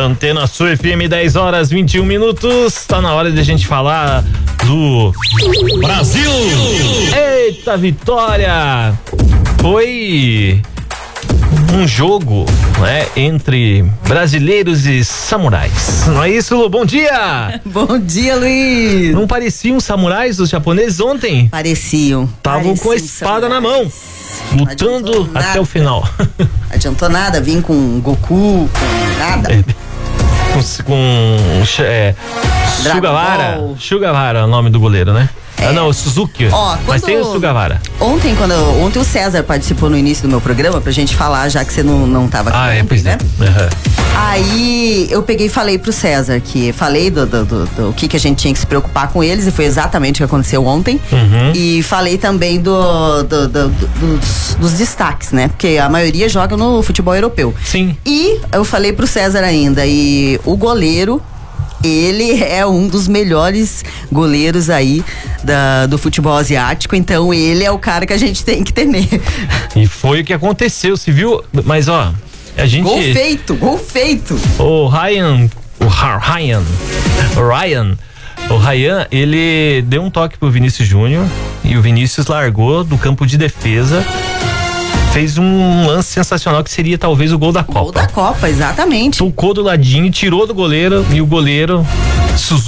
Antena Sul FM, 10 horas 21 minutos. Tá na hora de a gente falar do Brasil. Eita, vitória! Foi um jogo, né, entre brasileiros e samurais. Não é isso, Lu? Bom dia! Bom dia, Luiz! Não pareciam samurais os japoneses ontem? Pareciam. Estavam com a espada na mão, lutando até o final. Não adiantou nada, vim com Goku, com nada. Sugawara é o nome do goleiro, né? Não, o Suzuki. Mas tem o Sugawara. Ontem o César participou no início do meu programa pra gente falar, já que você não tava aqui. Pois né? Uhum. Aí eu peguei e falei pro César que falei do que a gente tinha que se preocupar com eles, e foi exatamente o que aconteceu ontem. Uhum. E falei também dos destaques, né? Porque a maioria joga no futebol europeu. Sim. E eu falei pro César ainda, e o goleiro, ele é um dos melhores goleiros aí do futebol asiático, então ele é o cara que a gente tem que temer. E foi o que aconteceu, se viu? Mas a gente... Gol feito! O Ryan, ele deu um toque pro Vinícius Júnior e o Vinícius largou do campo de defesa, fez um lance sensacional que seria talvez o gol da Copa. Gol da Copa, exatamente. Tocou do ladinho, tirou do goleiro e o goleiro